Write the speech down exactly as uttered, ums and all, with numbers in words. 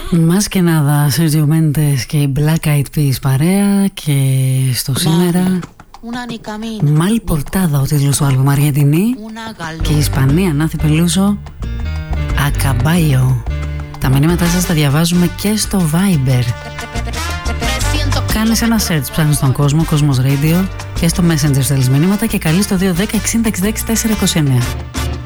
Más que nada, Sergio Mendes και η Black Eyed Peas παρέα. Και στο σήμερα Mal Portada, ο τίτλος του άλμπουμ, Αργεντινή. Και η Ισπανία, Νάθη Πελούσο, Ακαμπάιο. Τα μηνύματά σας τα διαβάζουμε και στο Viber. Κάνεις ένα search, ψάχνεις στον κόσμο, Cosmos Radio, και στο Messenger στέλνεις μηνύματα και καλείς το δύο ένα μηδέν έξι έξι έξι τέσσερα δύο εννέα.